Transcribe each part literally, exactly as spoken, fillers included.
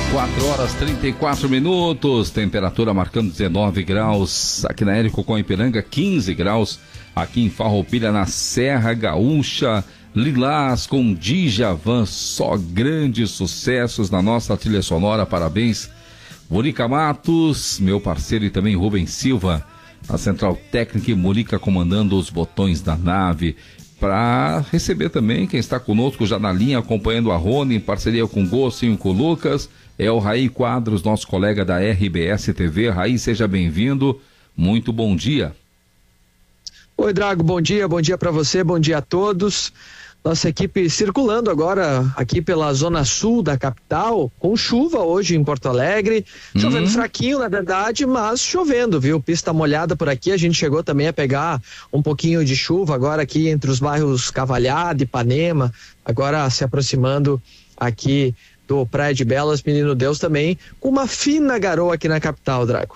quatro horas e trinta e quatro minutos, temperatura marcando dezenove graus, aqui na Érico com Ipiranga, quinze graus, aqui em Farroupilha, na Serra Gaúcha, Lilás com Djavan, só grandes sucessos na nossa trilha sonora, parabéns, Murica Matos, meu parceiro, e também Rubens Silva, a Central Técnica, e Murica comandando os botões da nave, para receber também quem está conosco já na linha, acompanhando a Rony, em parceria com o Gostinho e com o Lucas, é o Raí Quadros, nosso colega da R B S T V. Raí, seja bem-vindo, muito bom dia. Oi, Drago, bom dia, bom dia para você, bom dia a todos. Nossa equipe circulando agora aqui pela zona sul da capital, com chuva hoje em Porto Alegre, chovendo hum. fraquinho na verdade, mas chovendo, viu? Pista molhada por aqui, a gente chegou também a pegar um pouquinho de chuva agora aqui entre os bairros Cavalhada, Ipanema, agora se aproximando aqui do Praia de Belas, Menino Deus também, com uma fina garoa aqui na capital, Drago.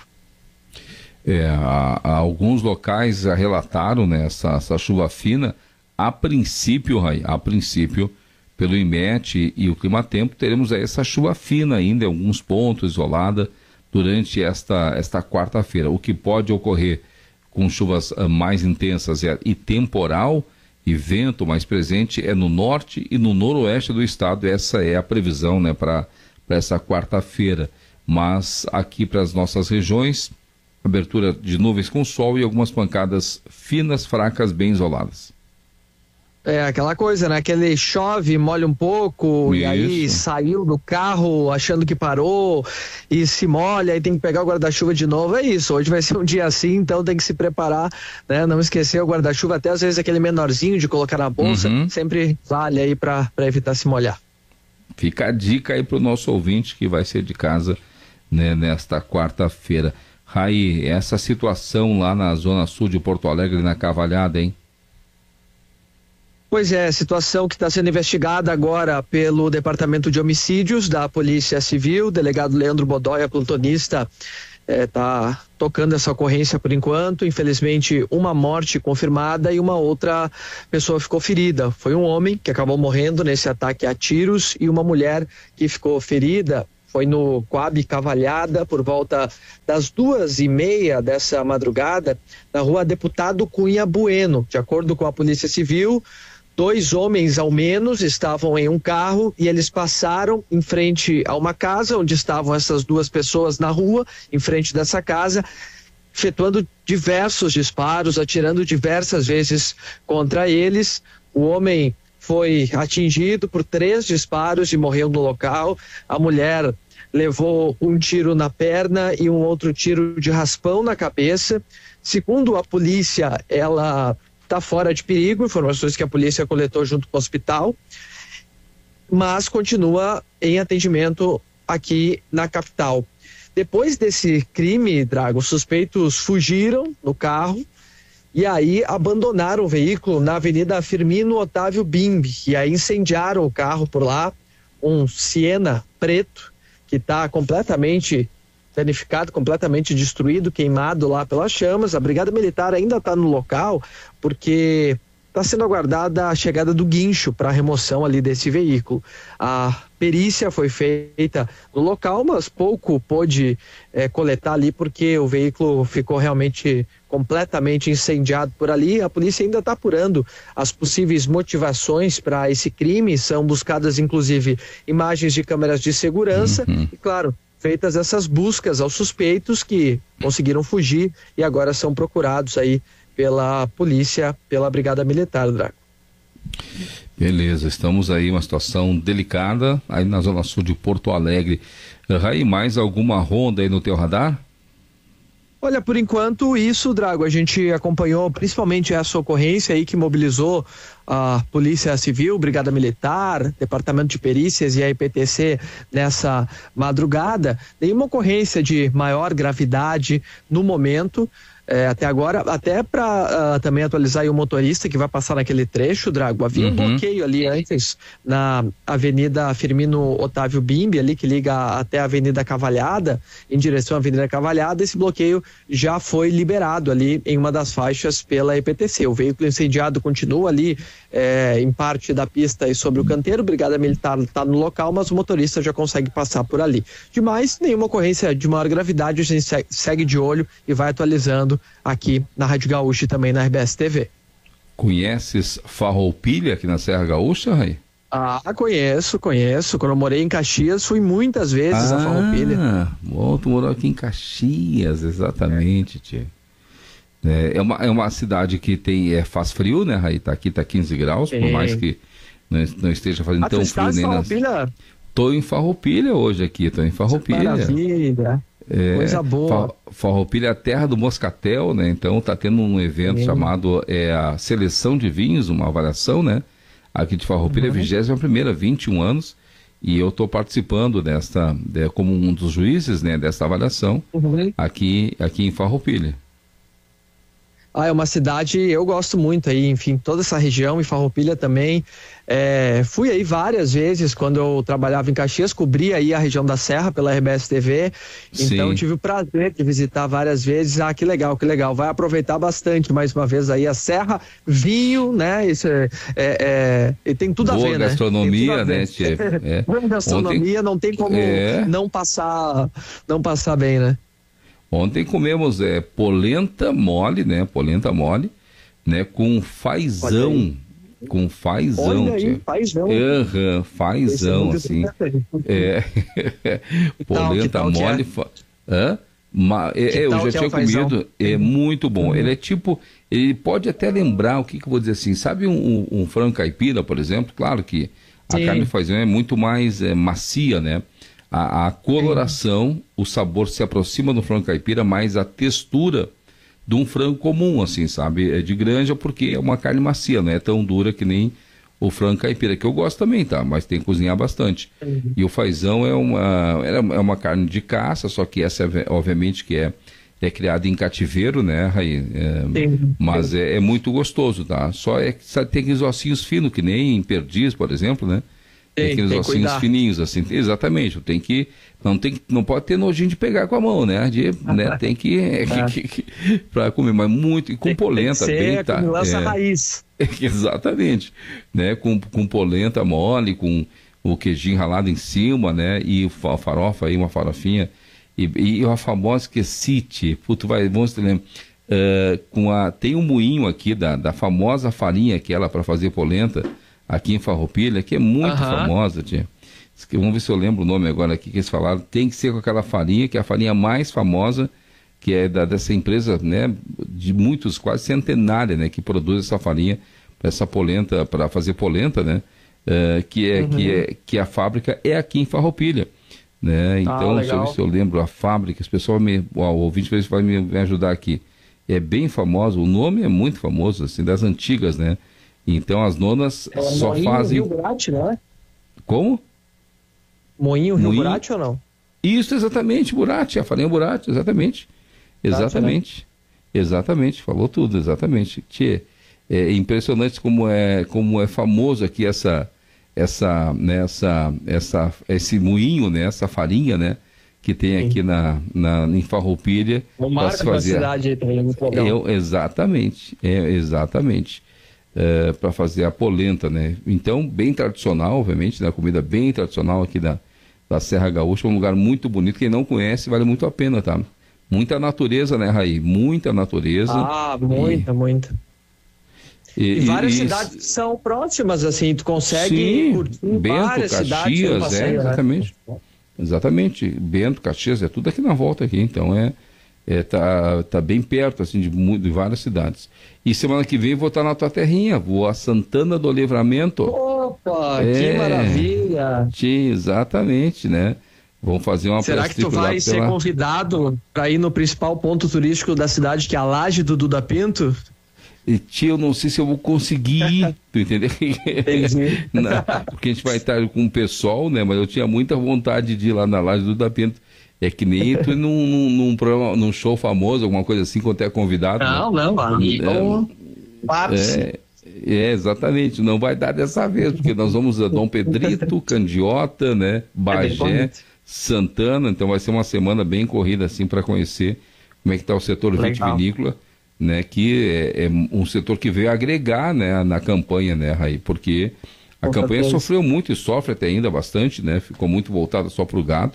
É, há, há alguns locais já relataram, né, essa, essa chuva fina. A princípio, Rai, a princípio, pelo IMET e o Climatempo, teremos aí essa chuva fina ainda em alguns pontos, isolada, durante esta, esta quarta-feira. O que pode ocorrer com chuvas uh, mais intensas e, e temporal e vento mais presente é no norte e no noroeste do estado. Essa é a previsão, né, para essa quarta-feira. Mas aqui para as nossas regiões, abertura de nuvens com sol e algumas pancadas finas, fracas, bem isoladas. É aquela coisa, né? Aquele chove, molha um pouco, Isso. E aí saiu do carro achando que parou e se molha e tem que pegar o guarda-chuva de novo. É isso, hoje vai ser um dia assim, então tem que se preparar, né? Não esquecer o guarda-chuva, até às vezes aquele menorzinho de colocar na bolsa, uhum. sempre vale aí para evitar se molhar. Fica a dica aí pro nosso ouvinte que vai ser de casa, né, nesta quarta-feira. Raí, essa situação lá na zona sul de Porto Alegre, na Cavalhada, hein? Pois é, situação que está sendo investigada agora pelo Departamento de Homicídios da Polícia Civil. O delegado Leandro Bodóia, plantonista, está é, tocando essa ocorrência por enquanto. Infelizmente, uma morte confirmada e uma outra pessoa ficou ferida. Foi um homem que acabou morrendo nesse ataque a tiros e uma mulher que ficou ferida. Foi no Coab Cavalhada, por volta das duas e meia dessa madrugada, na rua Deputado Cunha Bueno. De acordo com a Polícia Civil, dois homens ao menos estavam em um carro e eles passaram em frente a uma casa onde estavam essas duas pessoas na rua, em frente dessa casa, efetuando diversos disparos, atirando diversas vezes contra eles. O homem foi atingido por três disparos e morreu no local. A mulher levou um tiro na perna e um outro tiro de raspão na cabeça. Segundo a polícia, ela está fora de perigo, informações que a polícia coletou junto com o hospital, mas continua em atendimento aqui na capital. Depois desse crime, Drago, os suspeitos fugiram no carro e aí abandonaram o veículo na Avenida Firmino Otávio Bimbi e aí incendiaram o carro por lá, um Siena preto que está completamente danificado, completamente destruído, queimado lá pelas chamas. A Brigada Militar ainda está no local porque está sendo aguardada a chegada do guincho para a remoção ali desse veículo. A perícia foi feita no local, mas pouco pôde é, coletar ali porque o veículo ficou realmente completamente incendiado por ali. A polícia ainda está apurando as possíveis motivações para esse crime. São buscadas inclusive imagens de câmeras de segurança uhum. e, claro, feitas essas buscas aos suspeitos que conseguiram fugir e agora são procurados aí pela polícia, pela Brigada Militar, Draco. Beleza, estamos aí uma situação delicada aí na zona sul de Porto Alegre. Raí, mais alguma ronda aí no teu radar? Olha, por enquanto isso, Drago, a gente acompanhou principalmente essa ocorrência aí que mobilizou a Polícia Civil, Brigada Militar, Departamento de Perícias e a I P T C nessa madrugada. Nenhuma ocorrência de maior gravidade no momento. é, até agora, até para uh, também atualizar aí o motorista que vai passar naquele trecho, Drago, havia uhum. um bloqueio ali antes na Avenida Firmino Otávio Bimbi, ali que liga até a Avenida Cavalhada, em direção à Avenida Cavalhada. Esse bloqueio já foi liberado ali em uma das faixas pela E P T C. O veículo incendiado continua ali é, em parte da pista e sobre o canteiro. Brigada Militar está no local, mas o motorista já consegue passar por ali. Demais, nenhuma ocorrência de maior gravidade, a gente segue de olho e vai atualizando aqui na Rádio Gaúcha e também na R B S T V. Conheces Farroupilha aqui na Serra Gaúcha, Rai? Ah, conheço, conheço. Quando eu morei em Caxias, fui muitas vezes ah, a Farroupilha. Bom, tu morou aqui em Caxias, exatamente, tia. É, é, uma, é uma cidade que tem, é, faz frio, né, Rai? Tá aqui tá quinze graus, é. Por mais que não, não esteja fazendo ah, tão frio nem nas... Tô em Farroupilha hoje aqui, tô em Farroupilha. Maravilha. É, coisa boa. Farroupilha é a terra do moscatel, né? Então tá tendo um evento é. chamado é, a Seleção de Vinhos, uma avaliação, né? Aqui de Farroupilha, uhum. vigésima primeira, vinte e um anos, e eu tô participando desta, de, como um dos juízes, né? Desta avaliação, uhum. aqui, aqui em Farroupilha. Ah, é uma cidade, eu gosto muito aí, enfim, toda essa região, e Farroupilha também. É, fui aí várias vezes quando eu trabalhava em Caxias, cobri aí a região da Serra pela R B S T V, então tive o prazer de visitar várias vezes. Ah, que legal, que legal, vai aproveitar bastante mais uma vez aí a Serra, vinho, né, isso é, é, é e tem tudo Boa a ver, gastronomia, né? né, chefe? É. Boa gastronomia, Ontem... não tem como é. não passar, não passar bem, né? Ontem comemos é, polenta mole, né? Polenta mole, né? Com fazão. Com fazão. Olha aí, fazão. Uhum, fazão, assim. É. Polenta tal, mole. É? Fa... Hã? Ma... É, eu já tinha é comido. É muito bom. Uhum. Ele é tipo. Ele pode até lembrar, o que, que eu vou dizer assim? Sabe um, um, um frango caipira, por exemplo? Claro que a Sim. carne de fazão é muito mais é, macia, né? A, a coloração, o sabor se aproxima do frango caipira, mas a textura de um frango comum, assim, sabe? É de granja porque é uma carne macia, não é tão dura que nem o frango caipira, que eu gosto também, tá? Mas tem que cozinhar bastante. Uhum. E o fazão é uma, é uma carne de caça, só que essa, obviamente, que é, é criada em cativeiro, né, Raí? É, mas é, é muito gostoso, tá? Só é que tem aqueles ossinhos finos, que nem em perdiz, por exemplo, né? Tem, aqueles tem ossinhos cuidar. fininhos, assim, exatamente, tem que, não, tem, não pode ter nojinho de pegar com a mão, né, de, né tem que, ah. que, que, que para comer, mas muito, e com tem, polenta, tem que ser, bem, tá, com lança é, raiz. Exatamente, né, com, com polenta mole, com o queijinho ralado em cima, né, e a farofa aí, uma farofinha, e, e a famosa quesite, puto, vai, vamos te lembrar, uh, com a, tem um moinho aqui da, da famosa farinha, aquela para fazer polenta, aqui em Farroupilha, que é muito uhum. famosa, tia. Vamos ver se eu lembro o nome agora aqui que eles falaram. Tem que ser com aquela farinha, que é a farinha mais famosa, que é da, dessa empresa, né, de muitos, quase centenária, né, que produz essa farinha para essa polenta, para fazer polenta, né, uh, que, é, uhum. que, é, que a fábrica é aqui em Farroupilha, né, então, ah, se, eu, se eu lembro a fábrica, as pessoas, me, o ouvinte vai me, me ajudar aqui, é bem famoso, o nome é muito famoso, assim, das antigas, né. Então as nonas é, só Moinho, fazem... Rio Burati, não é? Como? Moinho, Rio Burati ou não? Isso, exatamente, Burati, a farinha Burati, exatamente. Exatamente. Tá, exatamente, falou tudo, exatamente. Tchê, é impressionante como é, como é famoso aqui essa, essa, né, essa, essa, esse moinho, né, essa farinha, né, que tem aqui na, na, em Farroupilha. O marco da cidade aí também, muito legal. É, exatamente, é, exatamente. É, para fazer a polenta, né? Então, bem tradicional, obviamente, né? Comida bem tradicional aqui da, da Serra Gaúcha, um lugar muito bonito. Quem não conhece, vale muito a pena, tá? Muita natureza, né, Raí? Muita natureza. Ah, muita, e... muita. E, e várias e, cidades e... são próximas, assim, tu consegue Sim, curtir Bento, várias Caxias, cidades no passeio, é, exatamente. Né? Exatamente. Bento, Caxias, é tudo aqui na volta aqui, então é... É, tá, tá bem perto, assim, de, de várias cidades. E semana que vem vou estar na tua terrinha, vou a Santana do Livramento. Opa, é, que maravilha! Sim, exatamente, né? Vamos fazer uma... Será que tu vai ser pela... convidado para ir no principal ponto turístico da cidade, que é a Laje do Duda Pinto? tia, eu não sei se eu vou conseguir, tu entendeu? Não, porque a gente vai estar com o pessoal, né? Mas eu tinha muita vontade de ir lá na Laje do Dapinto. É que nem tu num, num, num, programa, num show famoso, alguma coisa assim, quando é convidado. Não, né? não, amigo. É, é, é, exatamente, não vai dar dessa vez, porque nós vamos a Dom Pedrito, Candiota, né? Bagé, Santana, então vai ser uma semana bem corrida assim para conhecer como é que está o setor vitivinícola, né? Que é, é um setor que veio agregar, né, na campanha, né, Raí? Porque a campanha sofreu muito e sofre até ainda bastante, né? Ficou muito voltada só para o gado.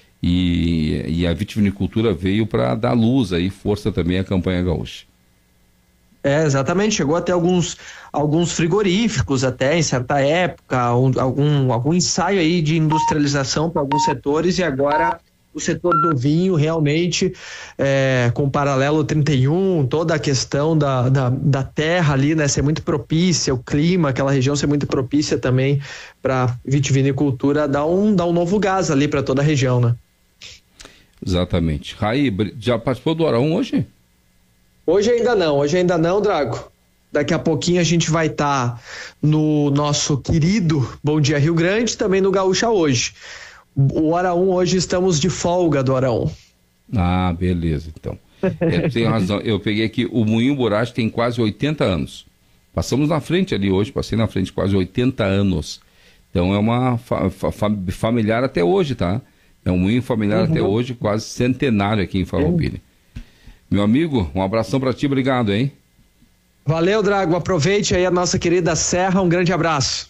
E, e a vitivinicultura veio para dar luz aí, força também à campanha gaúcha. É, exatamente, chegou até alguns, alguns frigoríficos até em certa época, um, algum, algum ensaio aí de industrialização para alguns setores, e agora o setor do vinho realmente, é, com o paralelo trinta e um, toda a questão da, da, da terra ali, né, ser muito propícia, o clima, aquela região ser muito propícia também para vitivinicultura, dá um, dá um novo gás ali para toda a região, né? Exatamente. Raí, já participou do Hora um hoje? Hoje ainda não, hoje ainda não, Drago. Daqui a pouquinho a gente vai estar tá no nosso querido Bom Dia Rio Grande, também no Gaúcha Hoje. O Hora um hoje estamos de folga do Hora um. Ah, beleza, então. É, tem razão, eu peguei aqui, o Moinho Borage tem quase oitenta anos. Passamos na frente ali hoje, passei na frente quase oitenta anos. Então é uma fa fa familiar até hoje, tá? É um moinho familiar uhum. até hoje, quase centenário aqui em Farroupilha. Meu amigo, um abração para ti, obrigado, hein? Valeu, Drago, aproveite aí a nossa querida Serra, um grande abraço.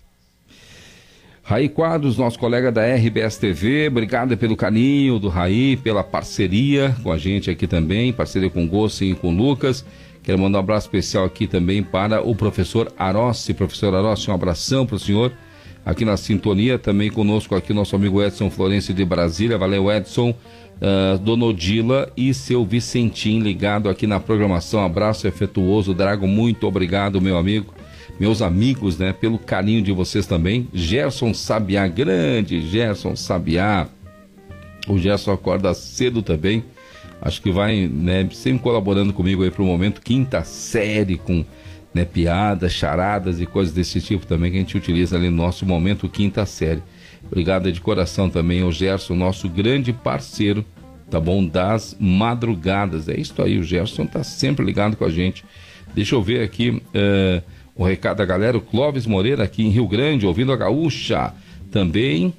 Raí Quadros, nosso colega da R B S T V, obrigado pelo carinho do Raí, pela parceria com a gente aqui também, parceria com o Gossi e com o Lucas. Quero mandar um abraço especial aqui também para o professor Arossi. Professor Arossi, um abração para o senhor. Aqui na sintonia, também conosco aqui o nosso amigo Edson Florencio de Brasília. Valeu, Edson, uh, Dona Odila e seu Vicentim ligado aqui na programação. Abraço afetuoso, Drago, muito obrigado, meu amigo, meus amigos, né, pelo carinho de vocês também. Gerson Sabiá, grande Gerson Sabiá. O Gerson acorda cedo também. Acho que vai, né, sempre colaborando comigo aí pro momento, quinta série com... né, piadas, charadas e coisas desse tipo também que a gente utiliza ali no nosso momento quinta série. Obrigado de coração também ao Gerson, nosso grande parceiro, tá bom, das madrugadas. É isso aí, o Gerson tá sempre ligado com a gente. Deixa eu ver aqui uh, o recado da galera. O Clóvis Moreira aqui em Rio Grande, ouvindo a Gaúcha. Também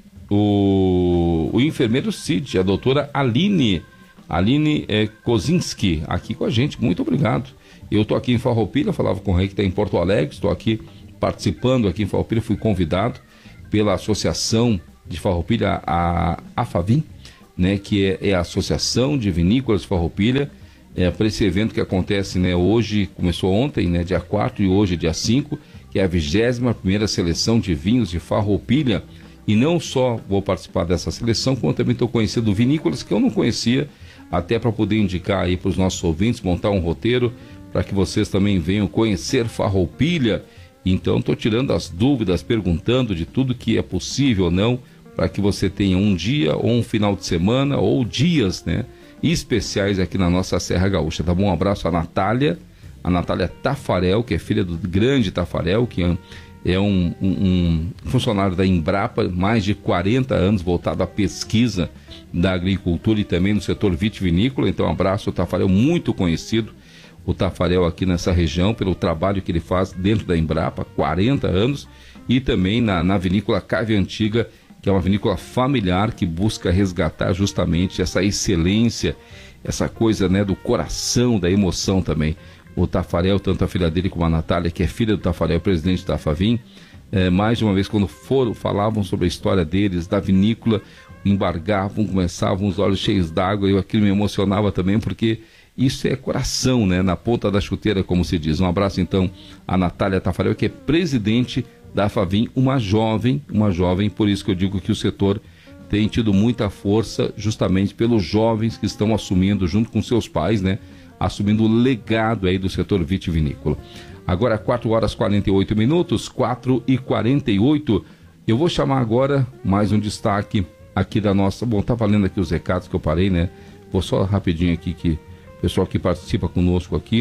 o, o enfermeiro Cid, a doutora Aline, Aline eh, Kozinski, aqui com a gente. Muito obrigado. Eu estou aqui em Farroupilha, falava com o Rei que está em Porto Alegre, estou aqui participando aqui em Farroupilha, fui convidado pela Associação de Farroupilha, a AFAVIN, né, que é, é a Associação de Vinícolas de Farroupilha, é, para esse evento que acontece, né, hoje, começou ontem, né, dia quatro, e hoje dia cinco, que é a vigésima primeira seleção de vinhos de Farroupilha. E não só vou participar dessa seleção, como também estou conhecendo vinícolas que eu não conhecia, até para poder indicar aí para os nossos ouvintes, montar um roteiro para que vocês também venham conhecer Farroupilha. Então estou tirando as dúvidas, perguntando de tudo que é possível ou não, para que você tenha um dia ou um final de semana ou dias, né, especiais aqui na nossa Serra Gaúcha, tá bom? Um abraço à Natália, a Natália Tafarel, que é filha do grande Tafarel, que é um, um, um funcionário da Embrapa, mais de quarenta anos voltado à pesquisa da agricultura e também no setor vitivinícola. Então um abraço ao Tafarel, muito conhecido o Tafarel aqui nessa região, pelo trabalho que ele faz dentro da Embrapa, quarenta anos, e também na, na vinícola Cave Antiga, que é uma vinícola familiar que busca resgatar justamente essa excelência, essa coisa, né, do coração, da emoção também. O Tafarel, tanto a filha dele como a Natália, que é filha do Tafarel, presidente da FAVIN, é, mais de uma vez, quando foram, falavam sobre a história deles, da vinícola, embargavam, começavam os olhos cheios d'água, e aquilo me emocionava também, porque isso é coração, né? Na ponta da chuteira, como se diz. Um abraço, então, a Natália Tafarel, que é presidente da FAVIN, uma jovem, uma jovem, por isso que eu digo que o setor tem tido muita força, justamente pelos jovens que estão assumindo, junto com seus pais, né? Assumindo o legado aí do setor vitivinícola. Agora, quatro horas e quarenta e oito minutos, quatro e quarenta e oito. Eu vou chamar agora mais um destaque aqui da nossa... Bom, tá valendo aqui os recados que eu parei, né? Vou só rapidinho aqui que... O pessoal que participa conosco aqui,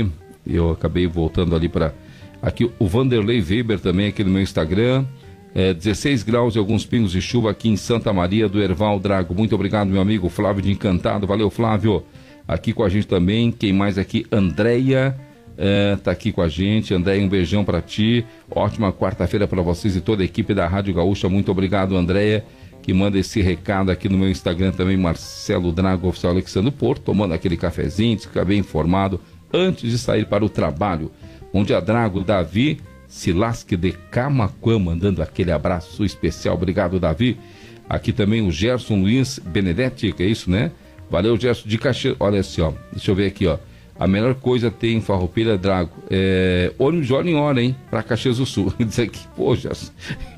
Eu acabei voltando ali para... Aqui o Vanderlei Weber também aqui no meu Instagram. É, dezesseis graus e alguns pingos de chuva aqui em Santa Maria do Herval Drago. Muito obrigado, meu amigo Flávio de Encantado. Valeu, Flávio. Aqui com a gente também. Quem mais aqui? Andréia é, tá aqui com a gente. Andréia, um beijão para ti. Ótima quarta-feira para vocês e toda a equipe da Rádio Gaúcha. Muito obrigado, Andréia, que manda esse recado aqui no meu Instagram também. Marcelo Drago, oficial Alexandre Porto, tomando aquele cafezinho, fica bem informado antes de sair para o trabalho. Bom dia, Drago. Davi Silasque de Camaquã, mandando aquele abraço especial. Obrigado, Davi. Aqui também o Gerson Luiz Benedetti, que é isso, né? Valeu, Gerson de Caxias. Olha assim, ó. Deixa eu ver aqui, ó. A melhor coisa tem em Farroupilha, Drago. É... Olho de hora em hora, hein? Pra Caxias do Sul. Diz aqui, pô, Gerson.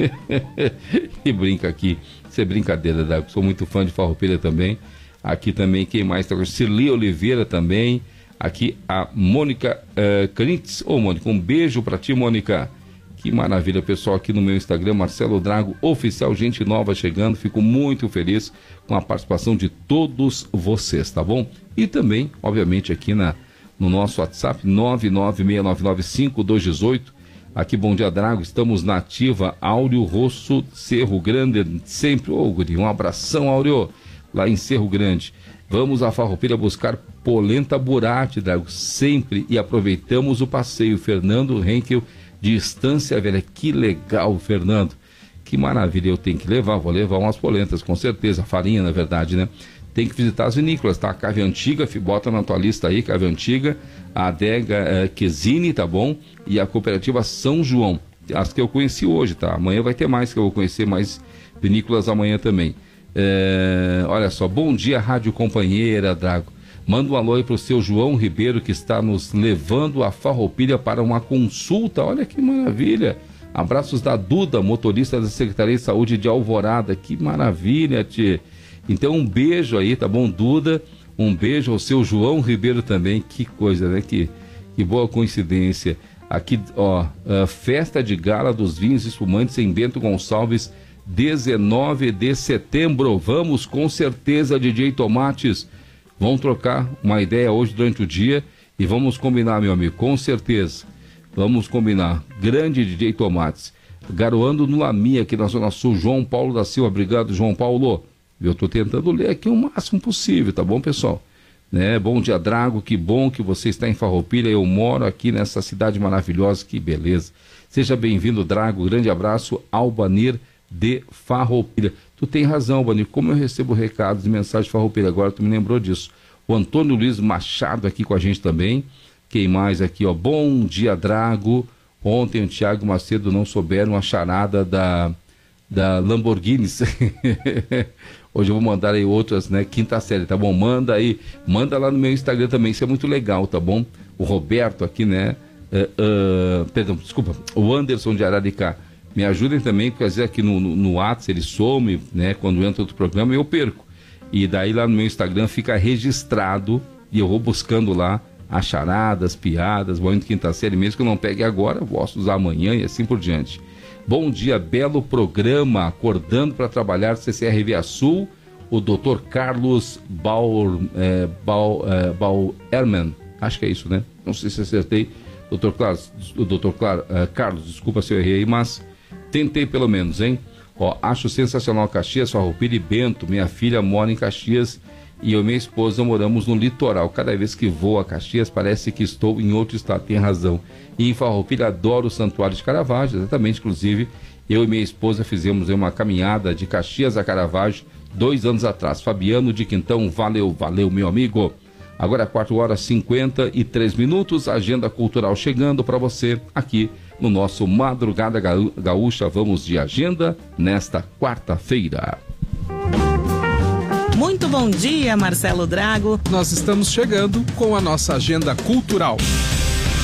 E brinca aqui. Isso é brincadeira, Drago. Sou muito fã de Farroupilha também. Aqui também, quem mais tá com Cirli Oliveira também. Aqui a Mônica uh, Critz. Ô, Mônica, um beijo pra ti, Mônica. Que maravilha, pessoal, aqui no meu Instagram, Marcelo Drago, oficial, gente nova chegando. Fico muito feliz com a participação de todos vocês, tá bom? E também, obviamente, aqui na, no nosso WhatsApp, nove nove seis nove nove cinco dois um oito. Aqui, bom dia, Drago. Estamos na ativa, Áureo Rosso, Cerro Grande, sempre. Ô, guri, um abração, Áureo, lá em Cerro Grande. Vamos a Farroupilha buscar polenta burate, Drago, sempre. E aproveitamos o passeio. Fernando Henkel, de Estância Velha. Que legal, Fernando. Que maravilha, eu tenho que levar, vou levar umas polentas, com certeza, farinha, na verdade, né? Tem que visitar as vinícolas, tá? Cave Antiga, bota na tua lista aí, Cave Antiga, a adega é, Quesini, tá bom? E a cooperativa São João, as que eu conheci hoje, tá? Amanhã vai ter mais, que eu vou conhecer mais vinícolas amanhã também. É, olha só, bom dia, Rádio Companheira, Drago. Manda um alô aí pro seu João Ribeiro, que está nos levando a Farroupilha para uma consulta. Olha que maravilha. Abraços da Duda, motorista da Secretaria de Saúde de Alvorada. Que maravilha, tia. Então um beijo aí, tá bom, Duda? Um beijo ao seu João Ribeiro também. Que coisa, né? Que, que boa coincidência. Aqui, ó, uh, festa de gala dos vinhos espumantes em Bento Gonçalves, dezenove de setembro. Vamos com certeza, D J Tomates. Vamos trocar uma ideia hoje durante o dia e vamos combinar, meu amigo, com certeza. Vamos combinar. Grande D J Tomates. Garoando no Laminha, aqui na Zona Sul, João Paulo da Silva. Obrigado, João Paulo. Eu estou tentando ler aqui o máximo possível, tá bom, pessoal? Né? Bom dia, Drago. Que bom que você está em Farroupilha. Eu moro aqui nessa cidade maravilhosa. Que beleza. Seja bem-vindo, Drago. Grande abraço, Albanir de Farroupilha. Tu tem razão, Albanir. Como eu recebo recados e mensagens de Farroupilha, agora tu me lembrou disso. O Antônio Luiz Machado aqui com a gente também. Quem mais aqui, ó? Bom dia, Drago. Ontem o Thiago Macedo não souberam a charada da, da Lamborghini. Hoje eu vou mandar aí outras, né? Quinta série, tá bom? Manda aí, manda lá no meu Instagram também, isso é muito legal, tá bom? O Roberto aqui, né? Uh, uh, perdão, desculpa, o Anderson de Araricá. Me ajudem também, porque às vezes aqui no, no, no WhatsApp ele some, né? Quando entra outro programa eu perco. E daí lá no meu Instagram fica registrado e eu vou buscando lá as charadas, piadas, vou indo quinta série, mesmo que eu não pegue agora, eu posso usar amanhã e assim por diante. Bom dia, belo programa, acordando para trabalhar, C C R Via Sul, o doutor Carlos Bauer, é, Bauer, é, Bauerman, acho que é isso, né? Não sei se acertei, doutor Carlos, o doutor é, Carlos, desculpa se eu errei, mas tentei pelo menos, hein? Ó, acho sensacional Caxias, Farroupilha e Bento. Minha filha mora em Caxias e eu e minha esposa moramos no litoral. Cada vez que vou a Caxias parece que estou em outro estado. Tem razão. E em Farroupilha adoro o Santuário de Caravaggio, exatamente. Inclusive, eu e minha esposa fizemos uma caminhada de Caxias a Caravaggio dois anos atrás. Fabiano de Quintão, valeu, valeu, meu amigo. Agora quatro horas e cinquenta e três minutos, agenda cultural chegando para você aqui no nosso Madrugada Gaúcha. Vamos de agenda nesta quarta-feira. Muito bom dia, Marcelo Drago. Nós estamos chegando com a nossa agenda cultural.